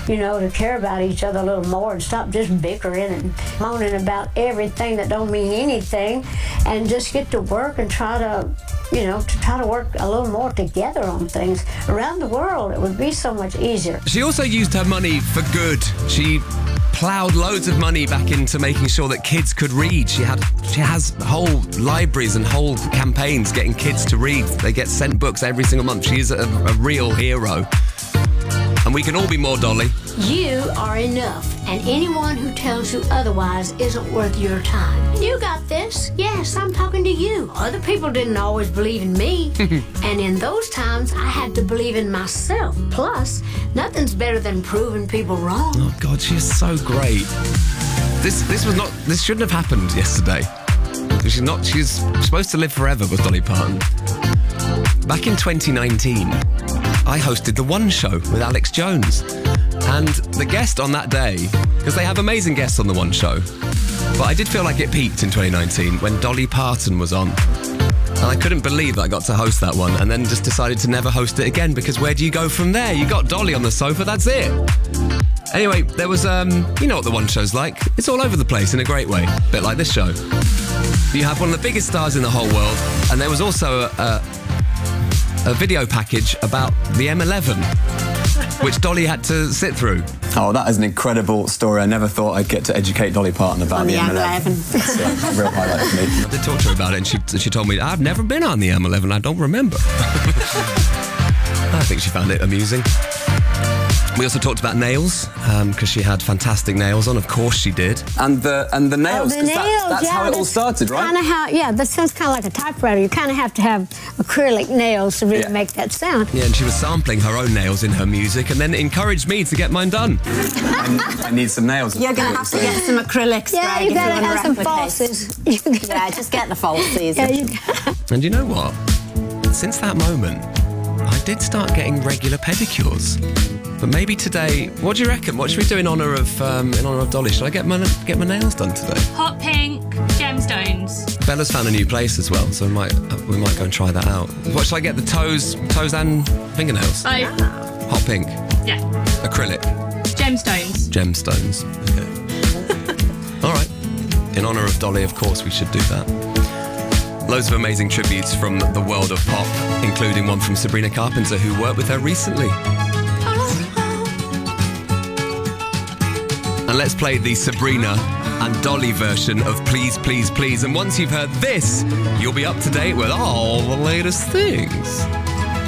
to care about each other a little more and stop just bickering and moaning about everything that don't mean anything, and just get to work and try to work a little more together on things. Around the world, it would be so much easier. She also used her money for good. She ploughed loads of money back into making sure that kids could read. She has whole libraries and whole campaigns getting kids to read. They get sent books every single month. She is a real hero. And we can all be more Dolly. You are enough, and anyone who tells you otherwise isn't worth your time. You got this. Yes, I'm talking to you. Other people didn't always believe in me. And in those times, I had to believe in myself. Plus, nothing's better than proving people wrong. Oh, God, she is so great. This shouldn't have happened yesterday. She's supposed to live forever with Dolly Parton. Back in 2019, I hosted The One Show with Alex Jones. And the guest on that day, because they have amazing guests on The One Show, but I did feel like it peaked in 2019 when Dolly Parton was on. And I couldn't believe that I got to host that one, and then just decided to never host it again, because where do you go from there? You got Dolly on the sofa, that's it. Anyway, there was, you know what The One Show's like. It's all over the place in a great way, a bit like this show. You have one of the biggest stars in the whole world, and there was also a video package about the M11, which Dolly had to sit through. Oh, that is an incredible story. I never thought I'd get to educate Dolly Parton about the M11. It's a real highlight for me. I did talk to her about it, and she told me, I've never been on the M11, I don't remember. I think she found it amusing. We also talked about nails, because she had fantastic nails on. Of course she did. And the nails, because that's how it all started, right? Kind of how, that sounds kind of like a typewriter. You kind of have to have acrylic nails to really make that sound. Yeah, and she was sampling her own nails in her music, and then encouraged me to get mine done. I need some nails. You're going to have to get some acrylic spray. Yeah, you got to have some falsies. Yeah, just get the falsies. And you know what? Since that moment, I did start getting regular pedicures. But maybe today, what do you reckon? What should we do in honour of Dolly? Should I get my nails done today? Hot pink, gemstones. Bella's found a new place as well, so we might go and try that out. What should I get? The toes and fingernails? Hot pink. Yeah. Acrylic. Gemstones. Okay. All right. In honour of Dolly, of course, we should do that. Loads of amazing tributes from the world of pop, including one from Sabrina Carpenter, who worked with her recently. And let's play the Sabrina and Dolly version of Please, Please, Please. And once you've heard this, you'll be up to date with all the latest things.